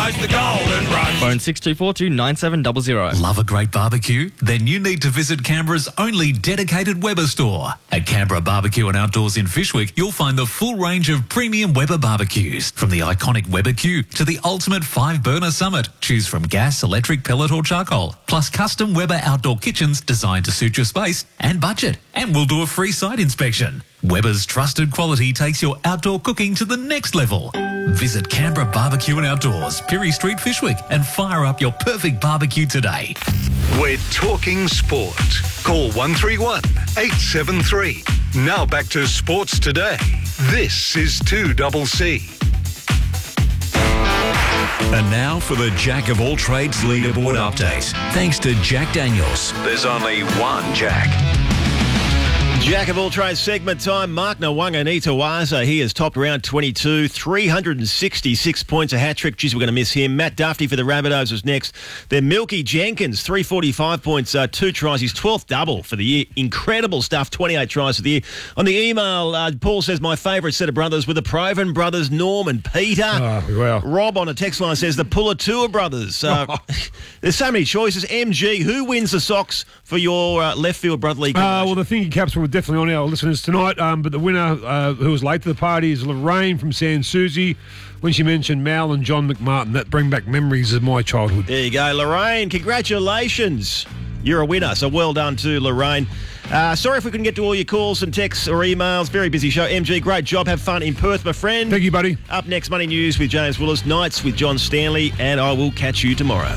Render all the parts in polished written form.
rise the golden rush. Phone 6242 9700. Love a great barbecue? Then you need to visit Canberra's only dedicated Weber store. At Canberra Barbecue and Outdoors in Fyshwick, you'll find the full range of premium Weber barbecues. From the iconic Weber Q to the ultimate 5-burner Summit. Choose from gas, electric, pellet or charcoal. Plus custom Weber outdoor kitchens designed to suit your space and budget. And we'll do a free site inspection. Weber's trusted quality takes your outdoor cooking to the next level. Visit Canberra Barbecue and Outdoors, Pirie Street, Fyshwick, and fire up your perfect barbecue today. We're talking sport. Call 131 873. Now back to Sports Today. This is 2CC. And now for the Jack of all trades leaderboard update. Thanks to Jack Daniels. There's only one Jack. Jack of all trades segment time. Mark Nawaqanitawaza, he has topped round 22, 366 points, a hat-trick. Geez, we're going to miss him. Matt Duffy for the Rabbitohs was next. Then Milky Jenkins, 345 points, 2 tries, his 12th double for the year. Incredible stuff, 28 tries for the year. On the email, Paul says, my favourite set of brothers were the Provan brothers, Norm and Peter. Oh, wow. Rob on a text line says the Pulatua brothers. There's so many choices. MG, who wins the socks for your left field brotherly? Well, the thinking caps were definitely on our listeners tonight, but the winner who was late to the party is Lorraine from Sans Souci. When she mentioned Mal and John McMartin, that bring back memories of my childhood. There you go, Lorraine. Congratulations. You're a winner, so well done to Lorraine. Sorry if we couldn't get to all your calls and texts or emails. Very busy show. MG, great job. Have fun in Perth, my friend. Thank you, buddy. Up next, Money News with James Willis, Nights with John Stanley, and I will catch you tomorrow.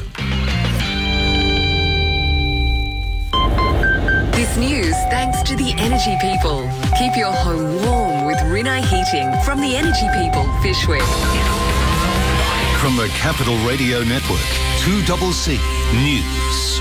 This news thanks to the Energy People. Keep your home warm with Rinnai Heating from the Energy People, Fyshwick. From the Capital Radio Network, 2CC News.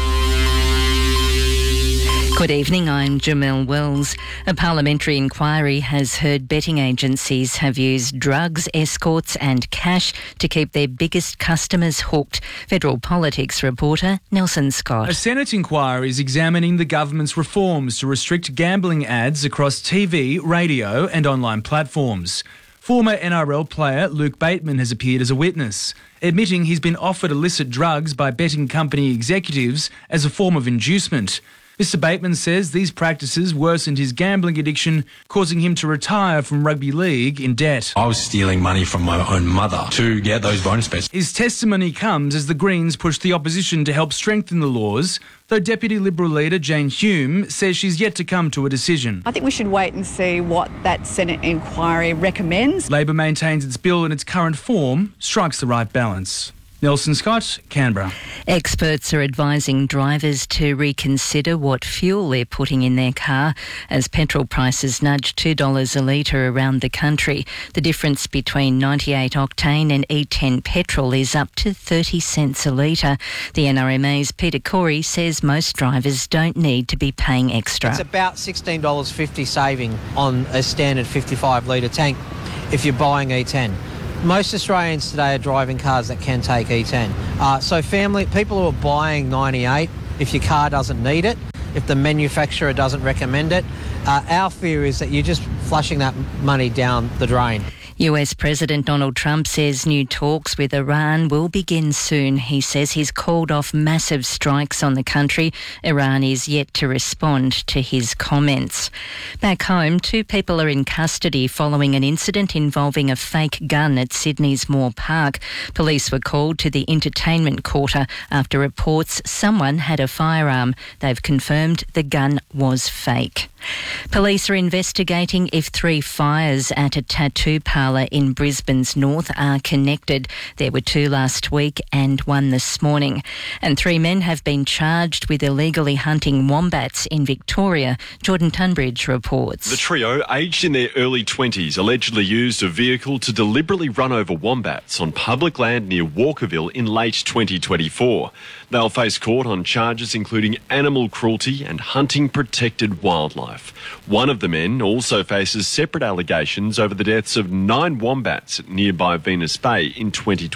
Good evening, I'm Jamel Wells. A parliamentary inquiry has heard betting agencies have used drugs, escorts and cash to keep their biggest customers hooked. Federal Politics reporter Nelson Scott. A Senate inquiry is examining the government's reforms to restrict gambling ads across TV, radio and online platforms. Former NRL player Luke Bateman has appeared as a witness, admitting he's been offered illicit drugs by betting company executives as a form of inducement. Mr. Bateman says these practices worsened his gambling addiction, causing him to retire from rugby league in debt. I was stealing money from my own mother to get those bonus bets. His testimony comes as the Greens push the opposition to help strengthen the laws, though Deputy Liberal leader Jane Hume says she's yet to come to a decision. I think we should wait and see what that Senate inquiry recommends. Labor maintains its bill in its current form strikes the right balance. Nelson Scott, Canberra. Experts are advising drivers to reconsider what fuel they're putting in their car as petrol prices nudge $2 a litre around the country. The difference between 98 octane and E10 petrol is up to 30 cents a litre. The NRMA's Peter Corey says most drivers don't need to be paying extra. It's about $16.50 saving on a standard 55 litre tank if you're buying E10. Most Australians today are driving cars that can take E10. So people who are buying 98, if your car doesn't need it, if the manufacturer doesn't recommend it, our fear is that you're just flushing that money down the drain. US President Donald Trump says new talks with Iran will begin soon. He says he's called off massive strikes on the country. Iran is yet to respond to his comments. Back home, 2 people are in custody following an incident involving a fake gun at Sydney's Moore Park. Police were called to the entertainment quarter after reports someone had a firearm. They've confirmed the gun was fake. Police are investigating if 3 fires at a tattoo parlour in Brisbane's north are connected. There were 2 last week and 1 this morning. And 3 men have been charged with illegally hunting wombats in Victoria. Jordan Tunbridge reports. The trio, aged in their early 20s, allegedly used a vehicle to deliberately run over wombats on public land near Walkerville in late 2024. They'll face court on charges including animal cruelty and hunting protected wildlife. One of the men also faces separate allegations over the deaths of 9 wombats at nearby Venus Bay in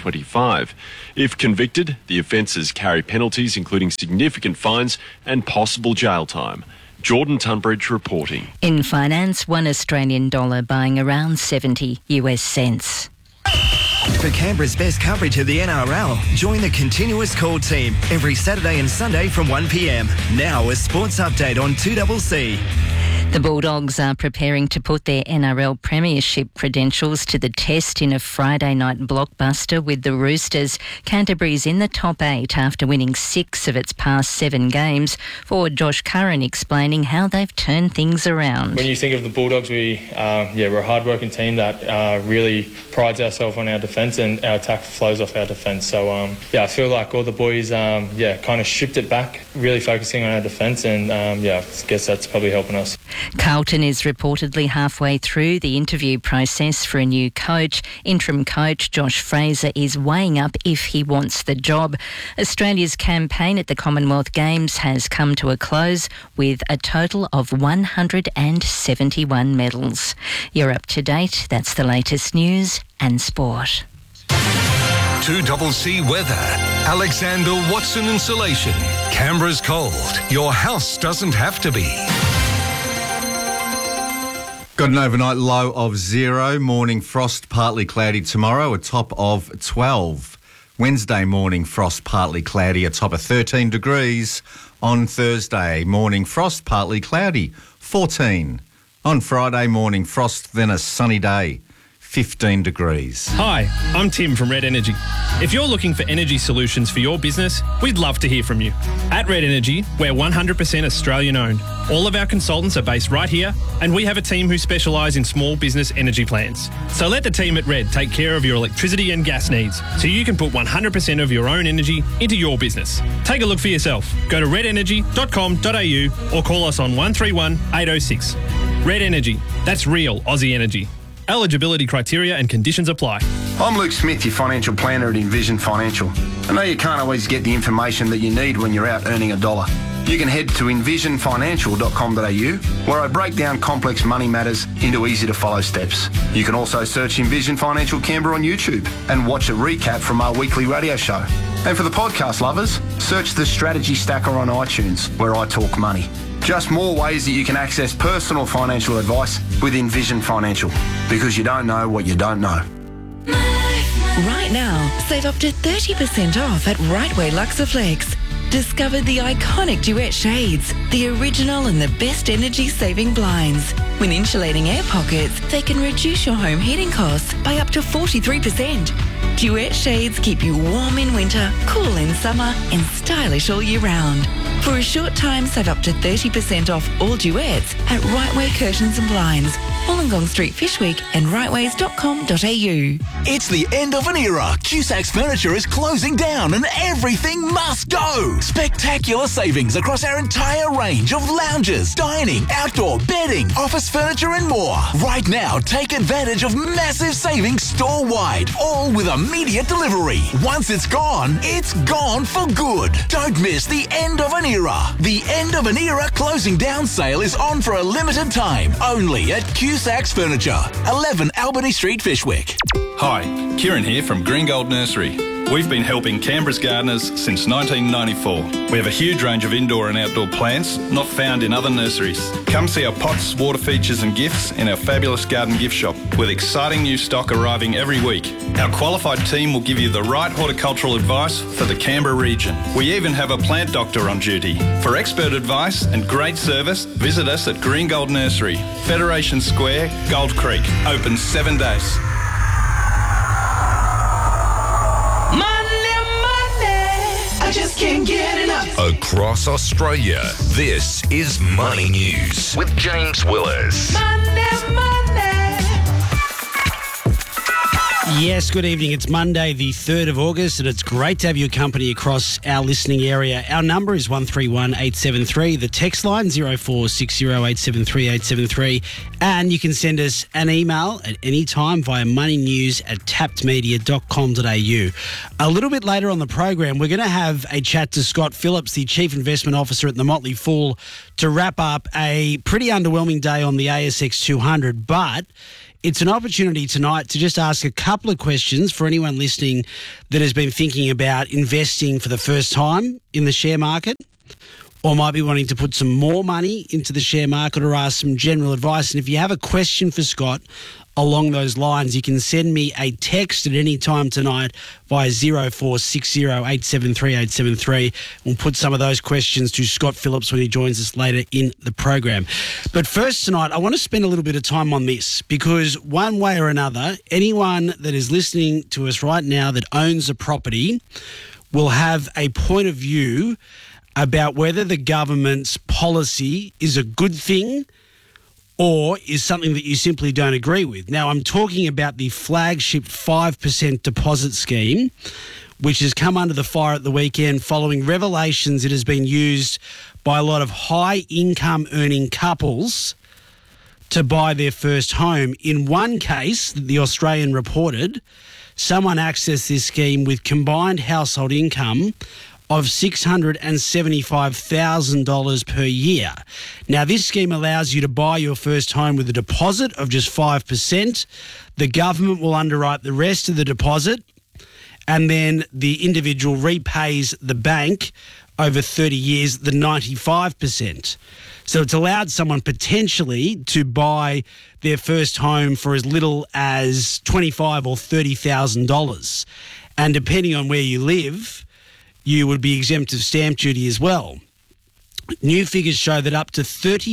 2025. If convicted, the offences carry penalties including significant fines and possible jail time. Jordan Tunbridge reporting. In finance, $1 Australian dollar buying around 70 US cents. For Canberra's best coverage of the NRL, join the Continuous Call team every Saturday and Sunday from 1 p.m. Now a sports update on 2CC. The Bulldogs are preparing to put their NRL premiership credentials to the test in a Friday night blockbuster with the Roosters. Canterbury's in the top 8 after winning 6 of its past 7 games. Forward Josh Curran explaining how they've turned things around. When you think of the Bulldogs, we're a hard-working team that really prides ourselves on our defence, and our attack flows off our defence. So, I feel like all the boys, kind of shipped it back, really focusing on our defence, and, I guess that's probably helping us. Carlton is reportedly halfway through the interview process for a new coach. Interim coach Josh Fraser is weighing up if he wants the job. Australia's campaign at the Commonwealth Games has come to a close with a total of 171 medals. You're up to date. That's the latest news and sport. 2CC weather. Alexander Watson Insulation. Canberra's cold. Your house doesn't have to be. Got an overnight low of 0. Morning frost, partly cloudy tomorrow, a top of 12. Wednesday morning frost, partly cloudy, a top of 13 degrees. On Thursday, morning frost, partly cloudy, 14. On Friday, morning frost, then a sunny day, 15 degrees. Hi, I'm Tim from Red Energy. If you're looking for energy solutions for your business, we'd love to hear from you. At Red Energy, we're 100% Australian owned. All of our consultants are based right here, and we have a team who specialise in small business energy plans. So let the team at Red take care of your electricity and gas needs, so you can put 100% of your own energy into your business. Take a look for yourself. Go to redenergy.com.au or call us on 131 806. Red Energy. That's real Aussie energy. Eligibility criteria and conditions apply. I'm Luke Smith, your financial planner at Envision Financial. I know you can't always get the information that you need when you're out earning a dollar. You can head to envisionfinancial.com.au, where I break down complex money matters into easy-to-follow steps. You can also search Envision Financial Canberra on YouTube and watch a recap from our weekly radio show. And for the podcast lovers, search the Strategy Stacker on iTunes, where I talk money. Just more ways that you can access personal financial advice with Envision Financial, because you don't know what you don't know. Right now, save up to 30% off at Rightway Luxaflex. Discover the iconic Duet shades, the original and the best energy-saving blinds. When insulating air pockets, they can reduce your home heating costs by up to 43%. Duet shades keep you warm in winter, cool in summer, and stylish all year round. For a short time, save up to 30% off all Duets at Rightway Curtains and Blinds, Wollongong Street, Fishwick, and rightways.com.au. It's the end of an era. Cusac's Furniture is closing down and everything must go. Spectacular savings across our entire range of lounges, dining, outdoor, bedding, office furniture and more. Right now, take advantage of massive savings store-wide, all with immediate delivery. Once it's gone for good. Don't miss the end of an era. The end of an era closing down sale is on for a limited time, only at Cusac's Furniture, 11 Albany Street, Fishwick. Hi, Kieran here from Green Gold Nursery. We've been helping Canberra's gardeners since 1994. We have a huge range of indoor and outdoor plants not found in other nurseries. Come see our pots, water features and gifts in our fabulous garden gift shop, with exciting new stock arriving every week. Our qualified team will give you the right horticultural advice for the Canberra region. We even have a plant doctor on duty. For expert advice and great service, visit us at Green Gold Nursery, Federation Square, Gold Creek. Open 7 days. I just can't get enough. Across Australia, this is Money News with James Willis. Yes, good evening. It's Monday, the 3rd of August, and it's great to have your company across our listening area. Our number is 131 873. The text line 0460 873 873. And you can send us an email at any time via moneynews@tappedmedia.com.au. A little bit later on the program, we're going to have a chat to Scott Phillips, the Chief Investment Officer at the Motley Fool, to wrap up a pretty underwhelming day on the ASX 200, but it's an opportunity tonight to just ask a couple of questions for anyone listening that has been thinking about investing for the first time in the share market. or might be wanting to put some more money into the share market or ask some general advice. And if you have a question for Scott along those lines, you can send me a text at any time tonight via 0460 873 873. We'll put some of those questions to Scott Phillips when he joins us later in the program. But first tonight, I want to spend a little bit of time on this, because one way or another, anyone that is listening to us right now that owns a property will have a point of view about whether the government's policy is a good thing or is something that you simply don't agree with. Now, I'm talking about the flagship 5% deposit scheme, which has come under the fire at the weekend following revelations it has been used by a lot of high-income earning couples to buy their first home. In one case that The Australian reported, someone accessed this scheme with combined household income of $675,000 per year. Now, this scheme allows you to buy your first home with a deposit of just 5%. The government will underwrite the rest of the deposit, and then the individual repays the bank over 30 years the 95%. So it's allowed someone potentially to buy their first home for as little as $25,000 or $30,000. And depending on where you live, you would be exempt of stamp duty as well. New figures show that up to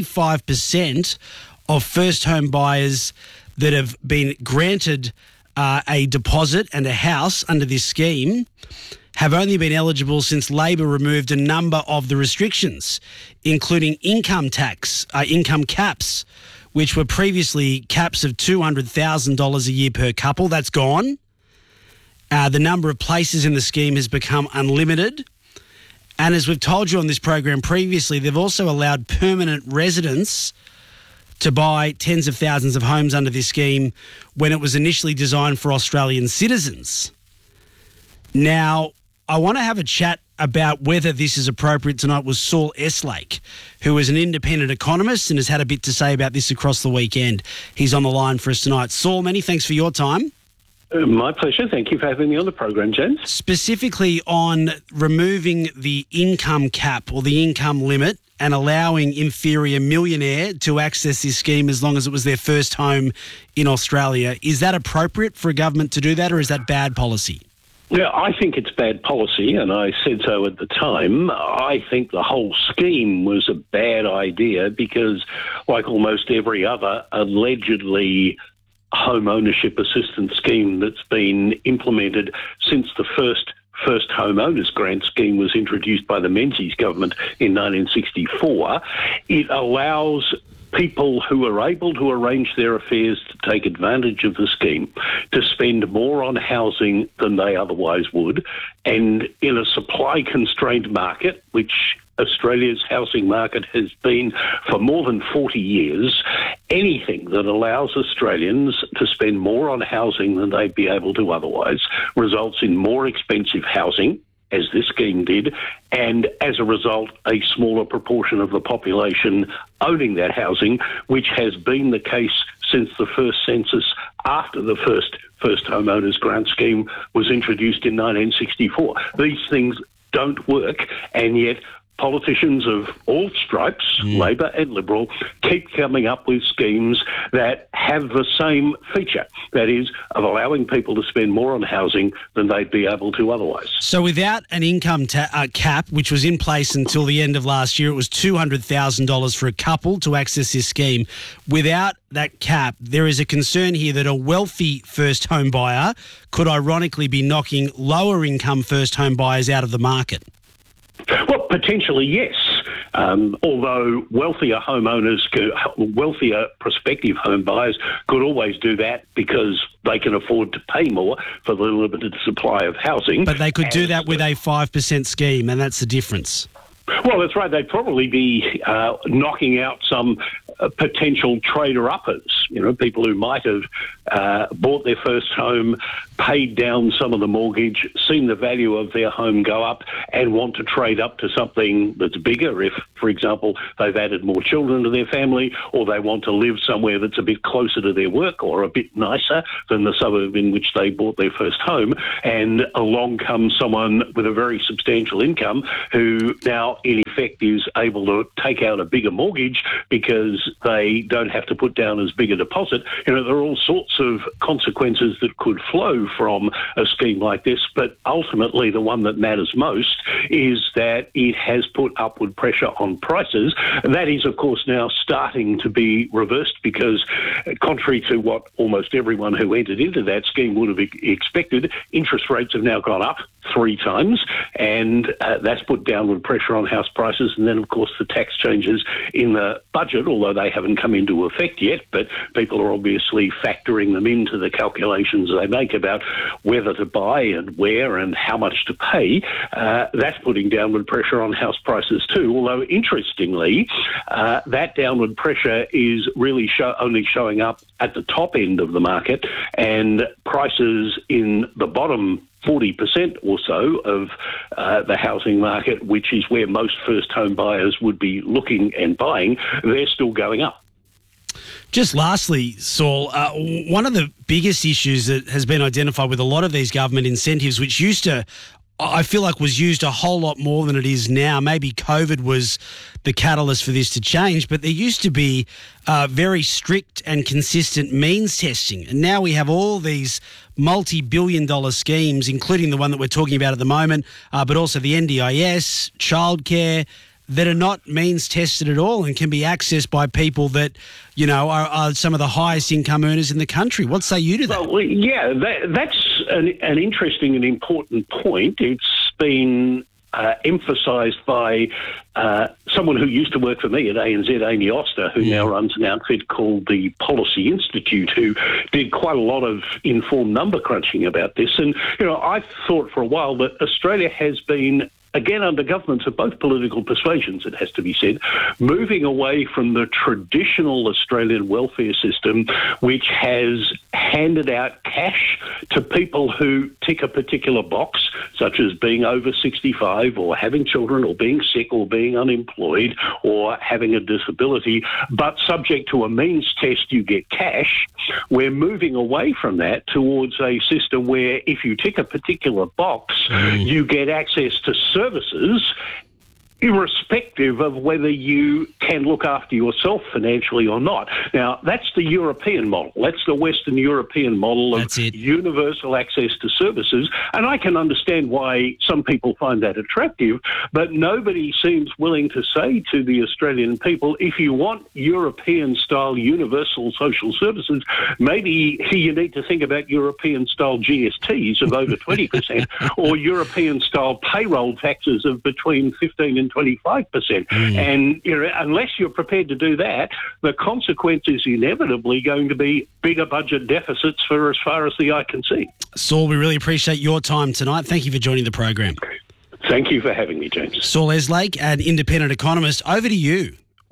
35% of first home buyers that have been granted a deposit and a house under this scheme have only been eligible since Labor removed a number of the restrictions, including income caps, which were previously caps of $200,000 a year per couple. That's gone. The number of places in the scheme has become unlimited. And as we've told you on this program previously, they've also allowed permanent residents to buy tens of thousands of homes under this scheme when it was initially designed for Australian citizens. Now, I want to have a chat about whether this is appropriate tonight with Saul Eslake, who is an independent economist and has had a bit to say about this across the weekend. He's on the line for us tonight. Saul, many thanks for your time. My pleasure. Thank you for having me on the program, James. Specifically on removing the income cap or the income limit and allowing, in theory, a millionaire to access this scheme as long as it was their first home in Australia. Is that appropriate for a government to do that, or is that bad policy? Yeah, I think it's bad policy, and I said so at the time. I think the whole scheme was a bad idea because, like almost every other allegedly home ownership assistance scheme that's been implemented since the first home owners grant scheme was introduced by the Menzies government in 1964, it allows people who are able to arrange their affairs to take advantage of the scheme to spend more on housing than they otherwise would. And in a supply-constrained market, which Australia's housing market has been for more than 40 years, anything that allows Australians to spend more on housing than they'd be able to otherwise results in more expensive housing, as this scheme did, and as a result, a smaller proportion of the population owning that housing, which has been the case since the first census after the first homeowners grant scheme was introduced in 1964. These things don't work, and yet politicians of all stripes, Labor and Liberal, keep coming up with schemes that have the same feature, that is, of allowing people to spend more on housing than they'd be able to otherwise. So without an income cap, which was in place until the end of last year, it was $200,000 for a couple to access this scheme. Without that cap, there is a concern here that a wealthy first home buyer could ironically be knocking lower income first home buyers out of the market. Well, potentially, yes. Although wealthier homeowners, wealthier prospective home buyers could always do that because they can afford to pay more for the limited supply of housing. But they could do that with a 5% scheme, and that's the difference. Well, that's right. They'd probably be knocking out some potential trader-uppers, people who might have bought their first home, paid down some of the mortgage, seen the value of their home go up, and want to trade up to something that's bigger if, for example, they've added more children to their family, or they want to live somewhere that's a bit closer to their work or a bit nicer than the suburb in which they bought their first home. And along comes someone with a very substantial income who now, in effect, is able to take out a bigger mortgage because they don't have to put down as big a deposit. There are all sorts of consequences that could flow from a scheme like this, but ultimately the one that matters most is that it has put upward pressure on prices. That is, of course, now starting to be reversed because, contrary to what almost everyone who entered into that scheme would have expected, interest rates have now gone up 3 times, and that's put downward pressure on house prices. And then, of course, the tax changes in the budget, although they haven't come into effect yet, but people are obviously factoring them into the calculations they make about whether to buy and where and how much to pay. That's putting downward pressure on house prices too, although interestingly, that downward pressure is really only showing up at the top end of the market, and prices in the bottom 40% or so of the housing market, which is where most first home buyers would be looking and buying, they're still going up. Just lastly, Saul, one of the biggest issues that has been identified with a lot of these government incentives, which used to, I feel like, was used a whole lot more than it is now. Maybe COVID was the catalyst for this to change, but there used to be very strict and consistent means testing. And now we have all these multi-billion-dollar schemes, including the one that we're talking about at the moment, but also the NDIS, childcare, that are not means tested at all and can be accessed by people that, are some of the highest income earners in the country. What say you to that? Well, yeah, that's an interesting and important point. It's been emphasised by someone who used to work for me at ANZ, Amy Oster, who now runs an outfit called the Policy Institute, who did quite a lot of informed number crunching about this. And, I thought for a while that Australia has been, again, under governments of both political persuasions, it has to be said, moving away from the traditional Australian welfare system, which has handed out cash to people who tick a particular box, such as being over 65 or having children or being sick or being unemployed or having a disability, but subject to a means test, you get cash. We're moving away from that towards a system where if you tick a particular box, you get access to services irrespective of whether you can look after yourself financially or not. Now, that's the European model. That's the Western European model of universal access to services. And I can understand why some people find that attractive, but nobody seems willing to say to the Australian people, if you want European-style universal social services, maybe you need to think about European-style GSTs of over 20% or European-style payroll taxes of between 15 and 25%. And unless you're prepared to do that, the consequence is inevitably going to be bigger budget deficits for as far as the eye can see. Saul, we really appreciate your time tonight. Thank you for joining the program. Thank you for having me, James. Saul Eslake, an independent economist. Over to you.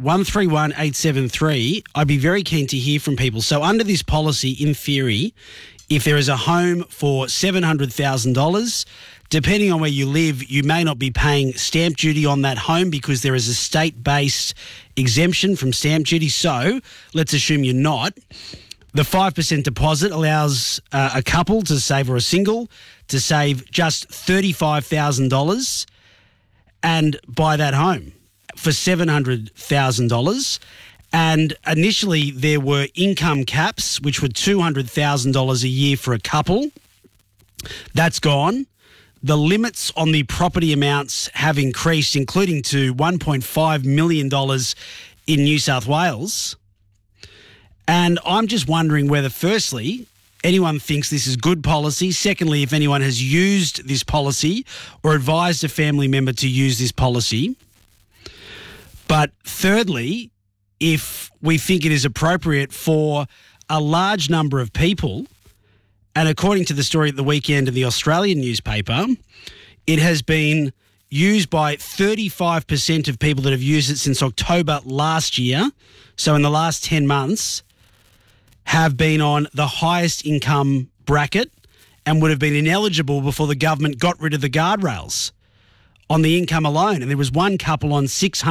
131873. I'd be very keen to hear from people. So under this policy, in theory, if there is a home for $700,000, depending on where you live, you may not be paying stamp duty on that home because there is a state-based exemption from stamp duty. So let's assume you're not. The 5% deposit allows a couple to save, or a single, to save just $35,000 and buy that home for $700,000. And initially there were income caps, which were $200,000 a year for a couple. That's gone. The limits on the property amounts have increased, including to $1.5 million in New South Wales. And I'm just wondering whether, firstly, anyone thinks this is good policy. Secondly, if anyone has used this policy or advised a family member to use this policy. But thirdly, if we think it is appropriate for a large number of people, and according to the story at the weekend in the Australian newspaper, it has been used by 35% of people that have used it since October last year. So in the last 10 months, have been on the highest income bracket and would have been ineligible before the government got rid of the guardrails on the income alone. And there was one couple on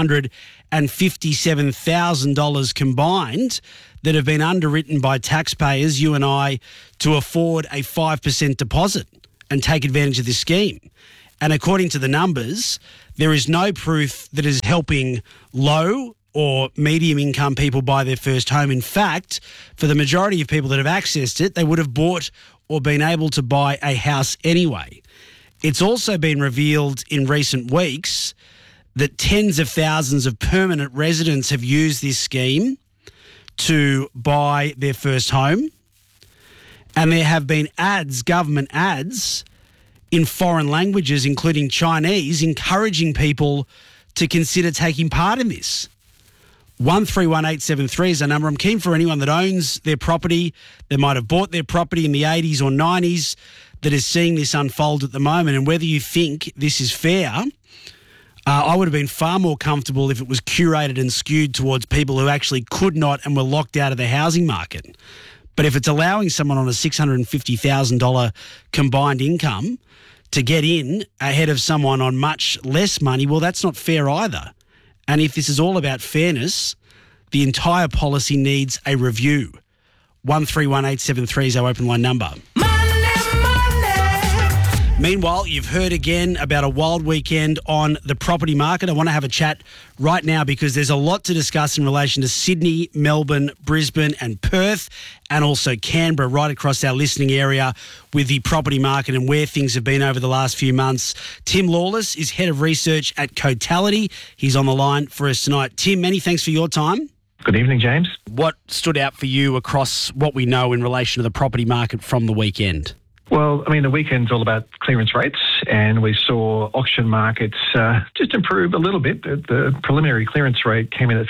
$657,000 combined that have been underwritten by taxpayers, you and I, to afford a 5% deposit and take advantage of this scheme. And according to the numbers, there is no proof that is helping low or medium income people buy their first home. In fact, for the majority of people that have accessed it, they would have bought or been able to buy a house anyway. It's also been revealed in recent weeks that tens of thousands of permanent residents have used this scheme to buy their first home. And there have been ads, government ads, in foreign languages, including Chinese, encouraging people to consider taking part in this. 131873 is a number. I'm keen for anyone that owns their property, that might have bought their property in the 80s or 90s, that is seeing this unfold at the moment, and whether you think this is fair. I would have been far more comfortable if it was curated and skewed towards people who actually could not and were locked out of the housing market. But if it's allowing someone on a $650,000 combined income to get in ahead of someone on much less money, well, that's not fair either. And if this is all about fairness, the entire policy needs a review. 131873 is our open line number. Meanwhile, you've heard again about a wild weekend on the property market. I want to have a chat right now because there's a lot to discuss in relation to Sydney, Melbourne, Brisbane and Perth, and also Canberra, right across our listening area with the property market and where things have been over the last few months. Tim Lawless is Head of Research at Cotality. He's on the line for us tonight. Tim, many thanks for your time. Good evening, James. What stood out for you across what we know in relation to the property market from the weekend? Well, I mean, the weekend's all about clearance rates, and we saw auction markets just improve a little bit. The preliminary clearance rate came in at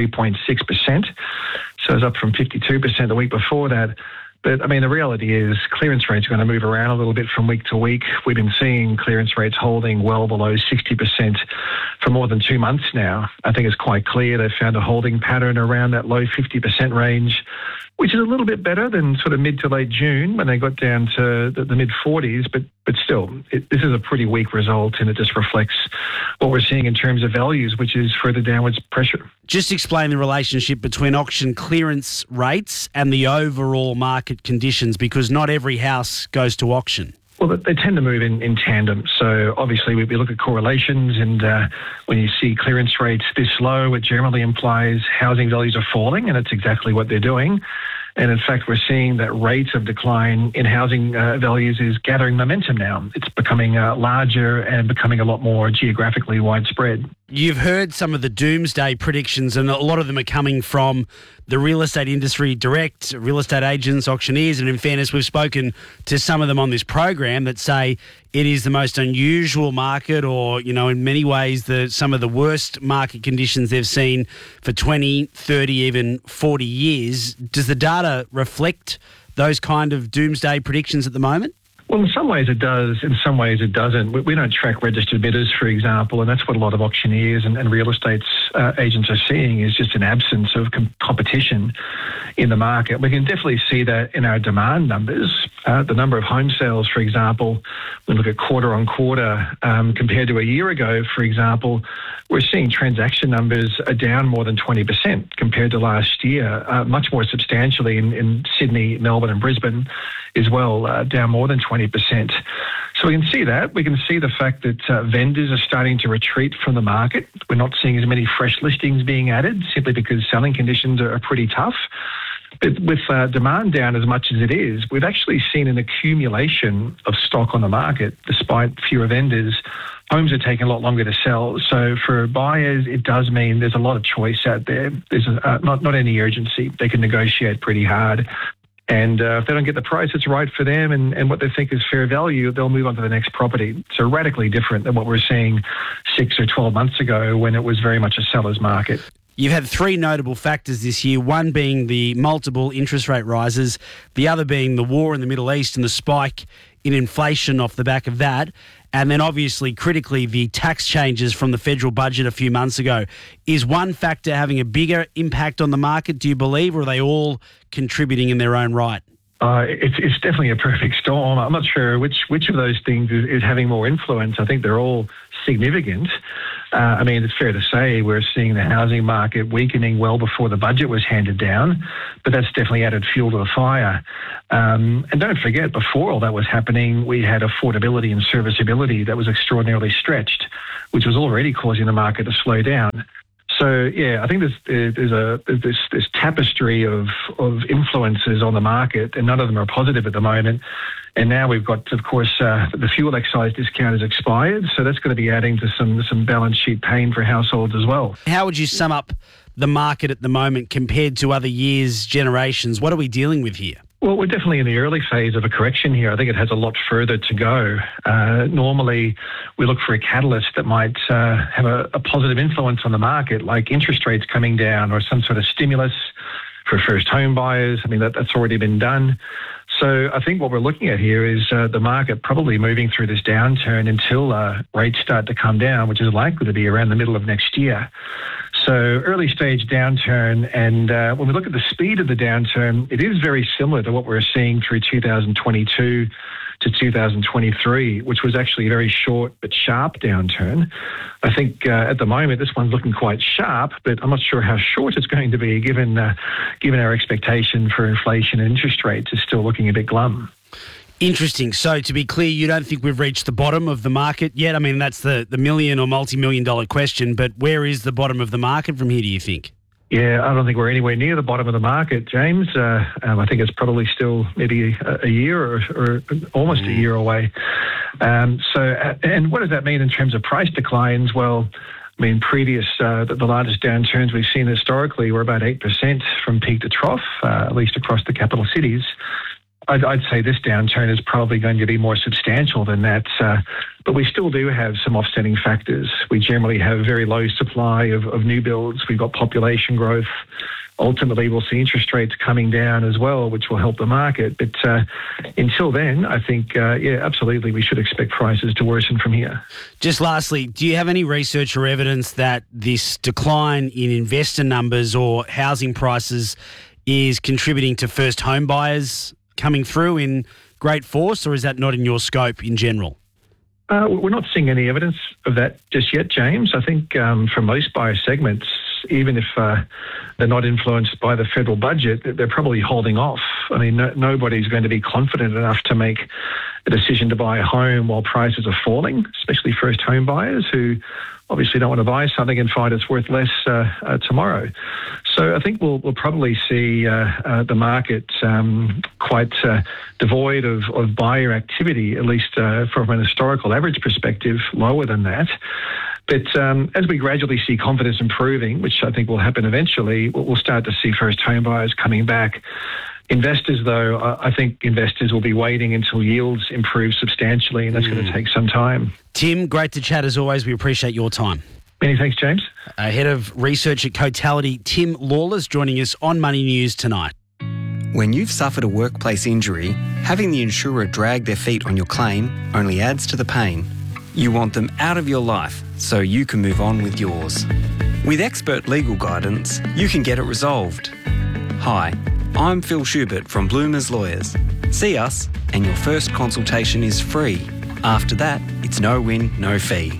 53.6%, so it's up from 52% the week before that. But, I mean, the reality is clearance rates are going to move around a little bit from week to week. We've been seeing clearance rates holding well below 60% for more than 2 months now. I think it's quite clear they've found a holding pattern around that low 50% range, which is a little bit better than sort of mid to late June when they got down to the mid-40s. But still, this is a pretty weak result, and it just reflects what we're seeing in terms of values, which is further downwards pressure. Just explain the relationship between auction clearance rates and the overall market conditions, because not every house goes to auction. Well, they tend to move in tandem. So obviously we look at correlations, and when you see clearance rates this low, it generally implies housing values are falling, and it's exactly what they're doing. And in fact, we're seeing that rate of decline in housing values is gathering momentum now. It's becoming larger and becoming a lot more geographically widespread. You've heard some of the doomsday predictions, and a lot of them are coming from the real estate industry direct, real estate agents, auctioneers, and in fairness, we've spoken to some of them on this program that say it is the most unusual market, or, you know, in many ways, some of the worst market conditions they've seen for 20, 30, even 40 years. Does the data reflect those kind of doomsday predictions at the moment? Well, in some ways it does. In some ways it doesn't. We don't track registered bidders, for example, and that's what a lot of auctioneers and real estate agents are seeing, is just an absence of competition in the market. We can definitely see that in our demand numbers. The number of home sales, for example, we look at quarter on quarter compared to a year ago, for example, we're seeing transaction numbers are down more than 20% compared to last year, much more substantially in Sydney, Melbourne and Brisbane as well, down more than 20%. So we can see that. We can see the fact that vendors are starting to retreat from the market. We're not seeing as many fresh listings being added simply because selling conditions are pretty tough. But with demand down as much as it is, we've actually seen an accumulation of stock on the market despite fewer vendors. Homes are taking a lot longer to sell. So for buyers, it does mean there's a lot of choice out there. There's not any urgency. They can negotiate pretty hard. And if they don't get the price that's right for them and what they think is fair value, they'll move on to the next property. So radically different than what we were seeing 6 or 12 months ago when it was very much a seller's market. You've had three notable factors this year, one being the multiple interest rate rises, the other being the war in the Middle East and the spike in inflation off the back of that, and then obviously critically the tax changes from the federal budget a few months ago. Is one factor having a bigger impact on the market, do you believe, or are they all contributing in their own right? It's definitely a perfect storm. I'm not sure which of those things is having more influence. I think they're all significant. I mean, it's fair to say we're seeing the housing market weakening well before the budget was handed down, but that's definitely added fuel to the fire. And don't forget, before all that was happening, we had affordability and serviceability that was extraordinarily stretched, which was already causing the market to slow down. So, yeah, I think there's this tapestry of influences on the market, and none of them are positive at the moment. And now we've got, of course, the fuel excise discount has expired, so that's going to be adding to some balance sheet pain for households as well. How would you sum up the market at the moment compared to other years, generations? What are we dealing with here? Well, we're definitely in the early phase of a correction here. I think it has a lot further to go. Normally, we look for a catalyst that might have a positive influence on the market, like interest rates coming down or some sort of stimulus for first home buyers. I mean, that's already been done. So I think what we're looking at here is the market probably moving through this downturn until rates start to come down, which is likely to be around the middle of next year. So early stage downturn, and when we look at the speed of the downturn, it is very similar to what we're seeing through 2022 to 2023, which was actually a very short but sharp downturn. I think at the moment this one's looking quite sharp, but I'm not sure how short it's going to be given our expectation for inflation and interest rates is still looking a bit glum. Interesting. So to be clear, you don't think we've reached the bottom of the market yet? I mean, that's the million or multi-million dollar question, but where is the bottom of the market from here, do you think? Yeah, I don't think we're anywhere near the bottom of the market, James. I think it's probably still maybe a year or almost a year away. And what does that mean in terms of price declines? Well, I mean, the largest downturns we've seen historically were about 8% from peak to trough, at least across the capital cities. I'd say this downturn is probably going to be more substantial than that, but we still do have some offsetting factors. We generally have a very low supply of new builds. We've got population growth. Ultimately, we'll see interest rates coming down as well, which will help the market. But until then, I think, absolutely, we should expect prices to worsen from here. Just lastly, do you have any research or evidence that this decline in investor numbers or housing prices is contributing to first home buyers coming through in great force, or is that not in your scope in general? We're not seeing any evidence of that just yet, James. I think for most buyer segments, even if they're not influenced by the federal budget, they're probably holding off. I mean, nobody's going to be confident enough to make a decision to buy a home while prices are falling, especially first home buyers who obviously don't want to buy something and find it's worth less tomorrow. So I think we'll probably see the market quite devoid of buyer activity, at least from an historical average perspective, lower than that. But as we gradually see confidence improving, which I think will happen eventually, we'll start to see first home buyers coming back. Investors, though, I think investors will be waiting until yields improve substantially, and that's going to take some time. Tim, great to chat as always. We appreciate your time. Many thanks, James. Head of Research at Cotality, Tim Lawless, joining us on Money News tonight. When you've suffered a workplace injury, having the insurer drag their feet on your claim only adds to the pain. You want them out of your life so you can move on with yours. With expert legal guidance, you can get it resolved. Hi, I'm Phil Schubert from Bloomers Lawyers. See us and your first consultation is free. After that, it's no win, no fee.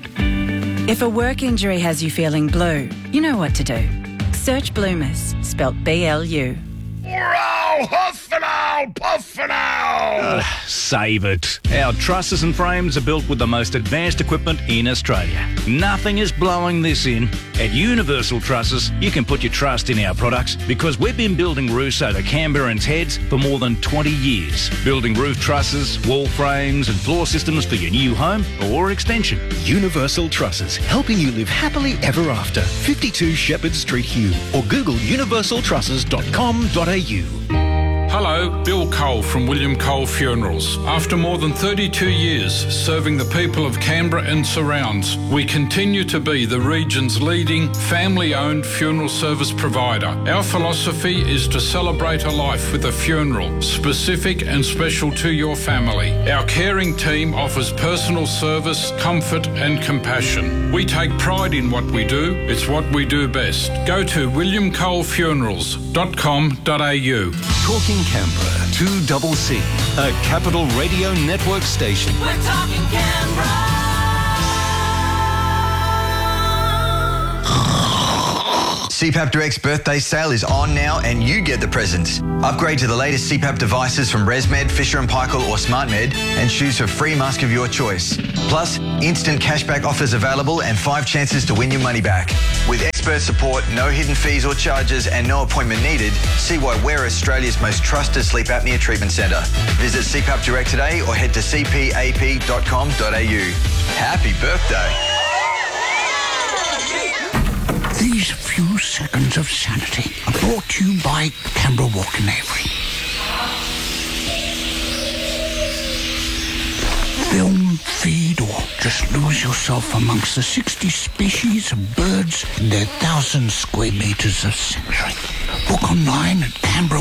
If a work injury has you feeling blue, you know what to do. Search Bloomers, spelt B-L-U. Hurrah! Huff and owl! Puff and owl! Save it. Our trusses and frames are built with the most advanced equipment in Australia. Nothing is blowing this in. At Universal Trusses, you can put your trust in our products because we've been building roofs over Canberra and Heads for more than 20 years. Building roof trusses, wall frames and floor systems for your new home or extension. Universal Trusses, helping you live happily ever after. 52 Shepherd Street, Hume, or Google universaltrusses.com.au. Hello, Hello, Bill Cole from William Cole Funerals. After more than 32 years serving the people of Canberra and surrounds, we continue to be the region's leading family-owned funeral service provider. Our philosophy is to celebrate a life with a funeral, specific and special to your family. Our caring team offers personal service, comfort and compassion. We take pride in what we do. It's what we do best. Go to williamcolefunerals.com.au. Talking Canberra, 2CC, a Capital Radio Network station. We're talking Canberra. CPAP Direct's birthday sale is on now and you get the presents. Upgrade to the latest CPAP devices from ResMed, Fisher & Paykel or SmartMed and choose a free mask of your choice. Plus, instant cashback offers available and 5 chances to win your money back. With expert support, no hidden fees or charges and no appointment needed, see why we're Australia's most trusted sleep apnea treatment centre. Visit CPAP Direct today or head to cpap.com.au. Happy birthday. These few seconds of sanity are brought to you by Canberra Walk in Avery. Film, feed, or just lose yourself amongst the 60 species of birds in their 1,000 square metres of sanctuary. Book online at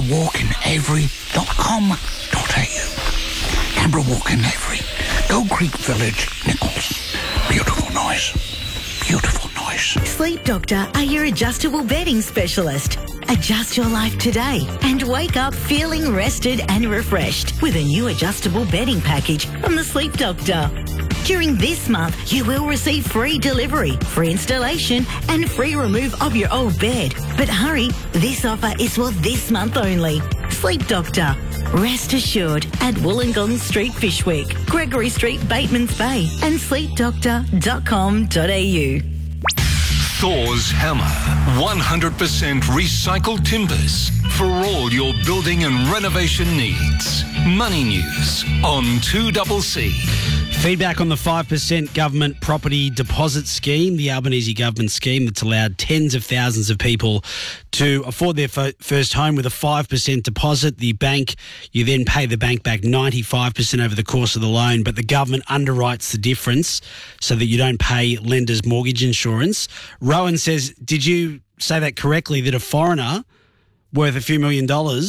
canberrawalkinavery.com.au. Canberra Walk in Avery, Gold Creek Village, Nichols. Beautiful noise. Beautiful noise. Sleep Doctor are your adjustable bedding specialist. Adjust your life today and wake up feeling rested and refreshed with a new adjustable bedding package from the Sleep Doctor. During this month, you will receive free delivery, free installation and free remove of your old bed. But hurry, this offer is for this month only. Sleep Doctor. Rest assured at Wollongong Street, Fishwick, Gregory Street, Batemans Bay and sleepdoctor.com.au. Thor's Hammer, 100% recycled timbers for all your building and renovation needs. Money News on 2CC. Feedback on the 5% government property deposit scheme, the Albanese government scheme that's allowed tens of thousands of people to afford their first home with a 5% deposit. The bank, you then pay the bank back 95% over the course of the loan, but the government underwrites the difference so that you don't pay lenders' mortgage insurance. Rowan says, did you say that correctly, that a foreigner worth a few $1 million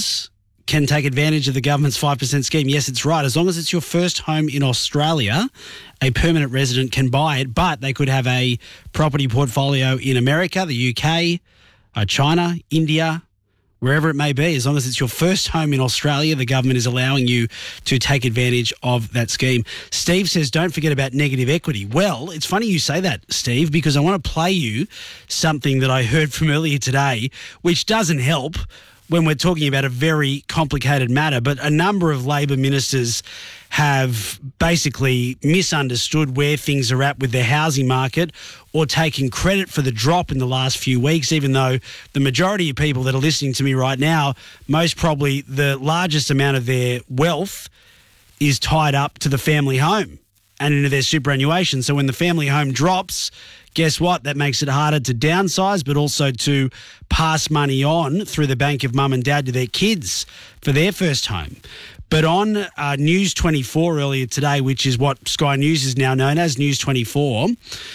can take advantage of the government's 5% scheme? Yes, it's right. As long as it's your first home in Australia, a permanent resident can buy it, but they could have a property portfolio in America, the UK, China, India, wherever it may be. As long as it's your first home in Australia, the government is allowing you to take advantage of that scheme. Steve says, don't forget about negative equity. Well, it's funny you say that, Steve, because I want to play you something that I heard from earlier today, which doesn't help when we're talking about a very complicated matter. But a number of Labor ministers have basically misunderstood where things are at with their housing market or taken credit for the drop in the last few weeks, even though the majority of people that are listening to me right now, most probably the largest amount of their wealth is tied up to the family home and into their superannuation. So when the family home drops, guess what? That makes it harder to downsize, but also to pass money on through the bank of mum and dad to their kids for their first home. But on News 24 earlier today, which is what Sky News is now known as, News 24,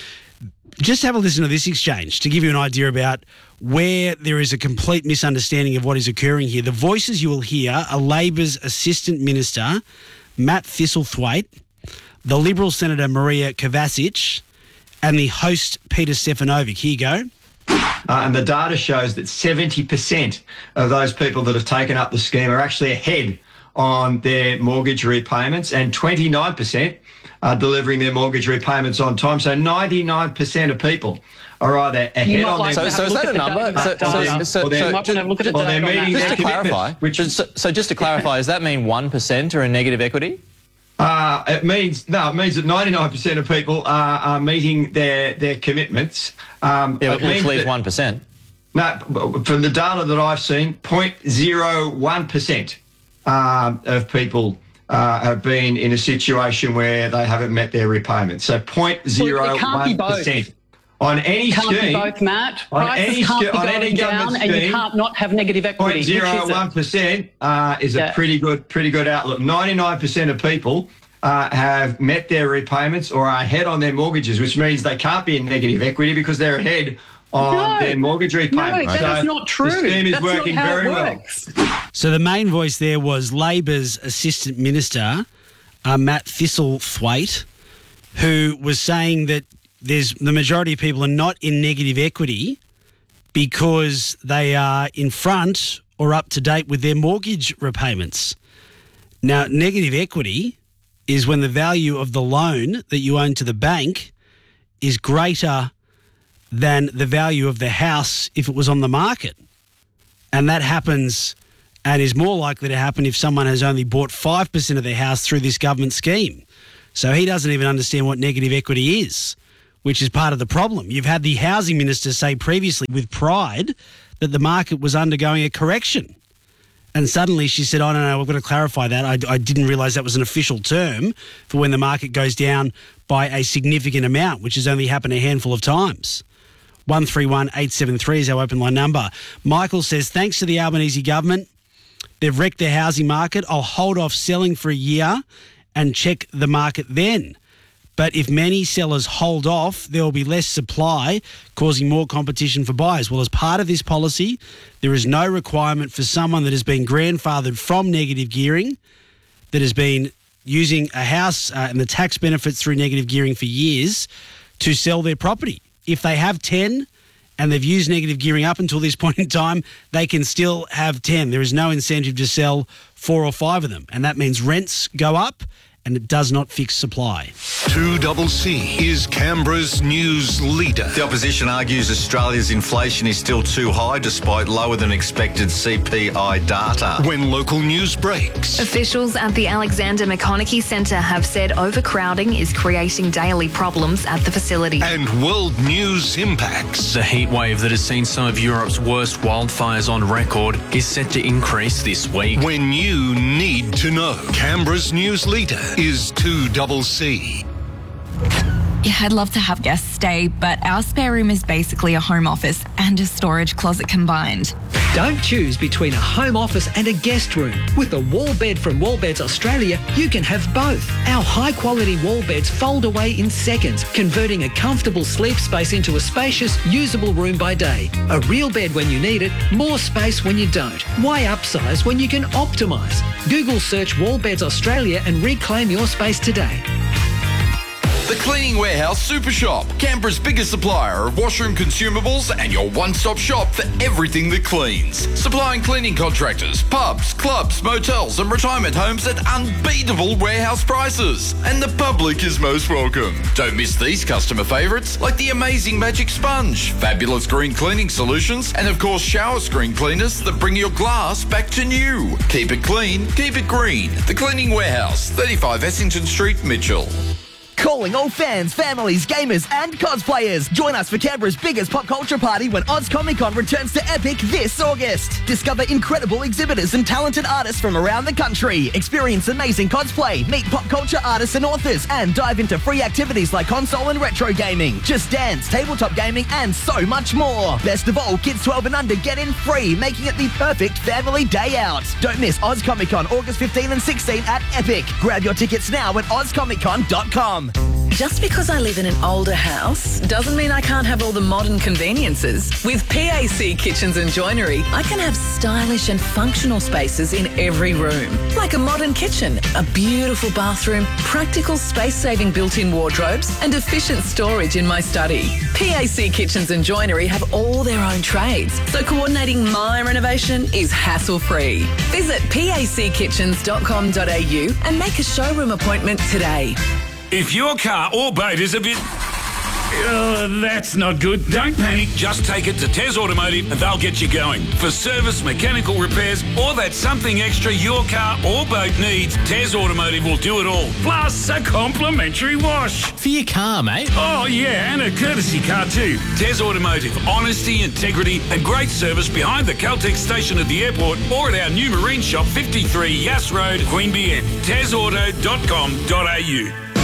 just have a listen to this exchange to give you an idea about where there is a complete misunderstanding of what is occurring here. The voices you will hear are Labor's Assistant Minister, Matt Thistlethwaite, the Liberal Senator Maria Kovacic, and the host, Peter Stefanovic. Here you go. And the data shows that 70% of those people that have taken up the scheme are actually ahead on their mortgage repayments, and 29% are delivering their mortgage repayments on time. So 99% of people are either ahead on their... So is that a number? Just to clarify, does that mean 1% are in negative equity? It means that 99% of people are meeting their commitments. Which leaves 1%. No, from the data that I've seen, 0.01% of people have been in a situation where they haven't met their repayments. So 0.01% on any can't scheme. Be both, Matt. On Prices any can't sch- be on going any down, government and you scheme, can't not have negative equity. 0.01% is a pretty good outlook. 99% of people have met their repayments or are ahead on their mortgages, which means they can't be in negative equity because they're ahead on their mortgage repayments. No, that is not true. The scheme is That's working not how very it well. works. So the main voice there was Labor's Assistant Minister, Matt Thistlethwaite, who was saying that the majority of people are not in negative equity because they are in front or up to date with their mortgage repayments. Now, negative equity is when the value of the loan that you own to the bank is greater than the value of the house if it was on the market. And that happens and is more likely to happen if someone has only bought 5% of their house through this government scheme. So he doesn't even understand what negative equity is, which is part of the problem. You've had the housing minister say previously with pride that the market was undergoing a correction. And suddenly she said, oh, no, we've got to clarify that. I didn't realise that was an official term for when the market goes down by a significant amount, which has only happened a handful of times. 131873 is our open line number. Michael says, thanks to the Albanese government, they've wrecked their housing market. I'll hold off selling for a year and check the market then. But if many sellers hold off, there will be less supply, causing more competition for buyers. Well, as part of this policy, there is no requirement for someone that has been grandfathered from negative gearing, that has been using a house and the tax benefits through negative gearing for years, to sell their property. If they have 10 and they've used negative gearing up until this point in time, they can still have 10. There is no incentive to sell 4 or 5 of them. And that means rents go up and it does not fix supply. 2CC is Canberra's news leader. The opposition argues Australia's inflation is still too high despite lower than expected CPI data. When local news breaks. Officials at the Alexander McConaughey Centre have said overcrowding is creating daily problems at the facility. And world news impacts. The heat wave that has seen some of Europe's worst wildfires on record is set to increase this week. When you need to know. Canberra's news leader is 2CC. Yeah, I'd love to have guests stay, but our spare room is basically a home office and a storage closet combined. Don't choose between a home office and a guest room. With the wall bed from Wallbeds Australia, you can have both. Our high-quality wall beds fold away in seconds, converting a comfortable sleep space into a spacious, usable room by day. A real bed when you need it, more space when you don't. Why upsize when you can optimise? Google search Wallbeds Australia and reclaim your space today. The Cleaning Warehouse Super Shop, Canberra's biggest supplier of washroom consumables and your one-stop shop for everything that cleans. Supplying cleaning contractors, pubs, clubs, motels and retirement homes at unbeatable warehouse prices. And the public is most welcome. Don't miss these customer favourites like the amazing Magic Sponge, fabulous green cleaning solutions and of course shower screen cleaners that bring your glass back to new. Keep it clean, keep it green. The Cleaning Warehouse, 35 Essington Street, Mitchell. Calling all fans, families, gamers and cosplayers. Join us for Canberra's biggest pop culture party when Oz Comic Con returns to Epic this August. Discover incredible exhibitors and talented artists from around the country. Experience amazing cosplay, meet pop culture artists and authors, and dive into free activities like console and retro gaming, Just Dance, tabletop gaming, and so much more. Best of all, kids 12 and under get in free, making it the perfect family day out. Don't miss Oz Comic Con August 15 and 16 at Epic. Grab your tickets now at ozcomiccon.com. Just because I live in an older house doesn't mean I can't have all the modern conveniences. With PAC Kitchens and Joinery, I can have stylish and functional spaces in every room. Like a modern kitchen, a beautiful bathroom, practical space-saving built-in wardrobes, and efficient storage in my study. PAC Kitchens and Joinery have all their own trades, so coordinating my renovation is hassle-free. Visit packitchens.com.au and make a showroom appointment today. If your car or boat is a bit... that's not good. Don't panic. Just take it to Tez Automotive and they'll get you going. For service, mechanical repairs, or that something extra your car or boat needs, Tez Automotive will do it all. Plus a complimentary wash. For your car, mate. Oh, yeah, and a courtesy car too. Tez Automotive. Honesty, integrity and great service behind the Caltex station at the airport or at our new marine shop, 53 Yass Road, Queanbeyan. TezAuto.com.au.